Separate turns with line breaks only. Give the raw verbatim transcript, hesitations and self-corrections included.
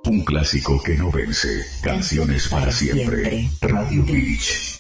Un clásico que no vence. Canciones para siempre. Radio Beach.